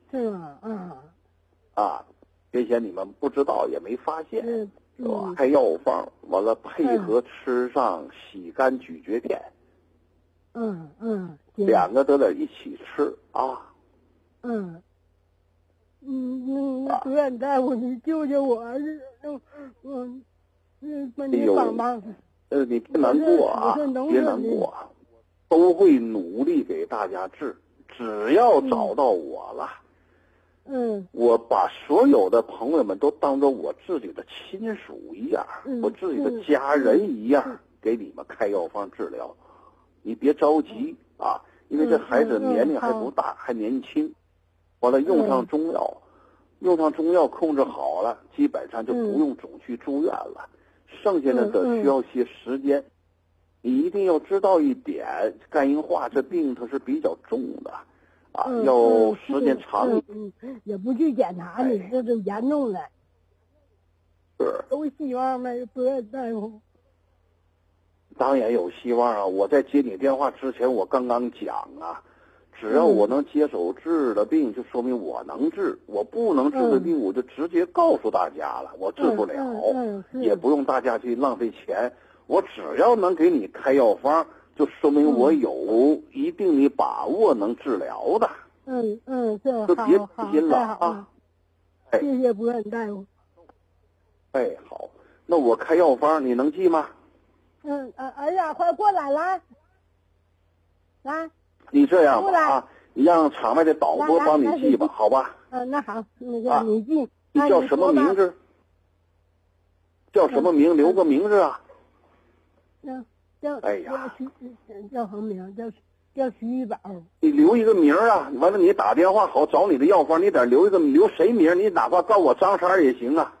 是吗？啊。 啊，这些你们不知道也没发现，是吧？开药方，完了配合吃上洗肝咀嚼片，两个都得一起吃啊。 那主任大夫，你救救我！你帮忙。 你别难过啊，别难过，都会努力给大家治，只要找到我了。我把所有的朋友们都当做我自己的亲属一样，我自己的家人一样，给你们开药方治疗。你别着急啊，因为这孩子年龄还不大，还年轻。完了用上中药，控制好了，基本上就不用总去住院了。剩下的需要些时间。你一定要知道一点，肝硬化这病它是比较重的。要时间长， 也不去检查，你这是严重的。 是。 都希望呗，不要大夫。 当然有希望啊！我在接你电话之前，我刚刚讲啊，只要我能接手治的病，就说明我能治；我不能治的病，我就直接告诉大家了，我治不了，也不用大家去浪费钱。我只要能给你开药方，就说明我有一定的把握能治疗的。 就别担心了啊！ 谢谢主任大夫。 好，那我开药方你能记吗？ 哎呀，快过来来。 你这样吧啊，你让场外的导播帮你记吧，好吧？ 那好，那个你记。 你叫什么名字？叫什么名？留个名字啊。 叫什么名？叫徐玉宝。 你留一个名啊！完了，你打电话好找你的药方，你得留谁名？你哪怕告我张三也行啊。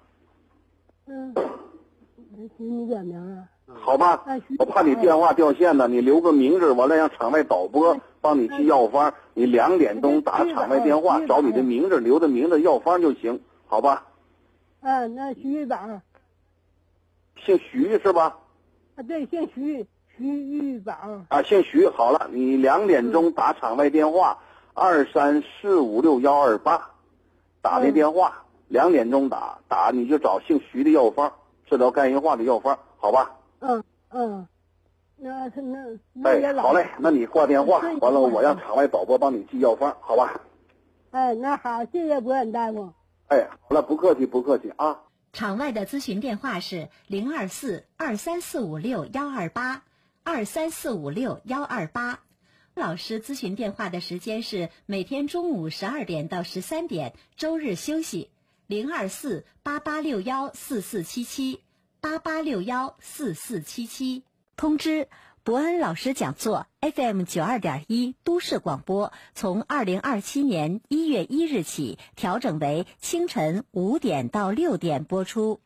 你点名啊？ 好吧，我怕你电话掉线呢，你留个名字，完了让场外导播帮你记药方。你2点钟打场外电话，找你的名字，留的名字药方就行，好吧？ 那徐玉宝。 姓徐是吧？ 对，姓徐玉宝。 姓徐。好了，你2点钟打场外电话，234561128，打那电话，2点钟打你就找姓徐的药方，治疗肝硬化的药方，好吧？ 那好嘞，那你挂电话，完了我让场外导播帮你记药方，好吧？ 那好，谢谢主任大夫。 好了，不客气啊。 场外的咨询电话是024-23456-128，23456-128。老师咨询电话的时间是每天中午12点到13点，周日休息。024-8861-4477，8861-4477。通知：伯恩老师讲座 FM 92.1都市广播，从2027年1月1日起调整为清晨5点到6点播出。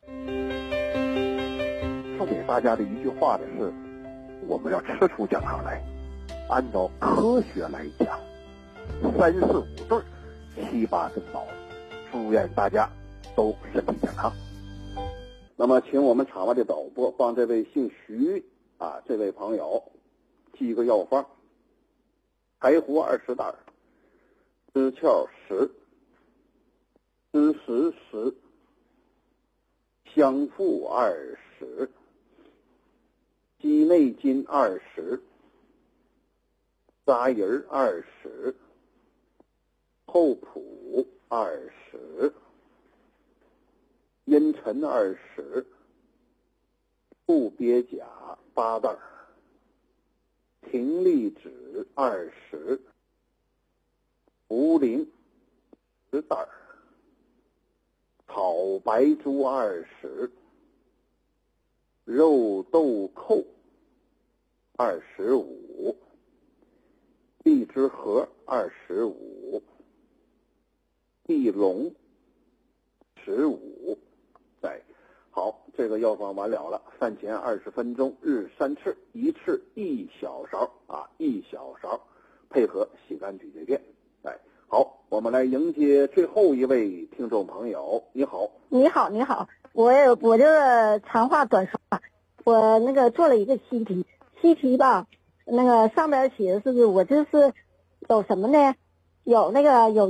说给大家的一句话呢是，我们要吃出讲堂来，按照科学来讲，3、4、5对，7、8跟倒。祝愿大家都身体健康。那么请我们场外的导播帮这位姓徐这位朋友记个药方：柴胡20袋，知壳10，知实10，香附20，鸡内金20，杂仁20，厚朴20，茵陈20，不鳖甲8袋，葶苈脂20，茯苓10袋，草白术20，肉豆蔻25，荔枝核25，地龙15。好，这个药方完了，饭前20分钟，日3次，一次1小勺1小勺，配合洗肝咀嚼片。好，我们来迎接最后一位听众朋友。你好。 你好，我这个长话短说吧，我那个做了一个习题吧，那个上边写的是我这是有什么呢？有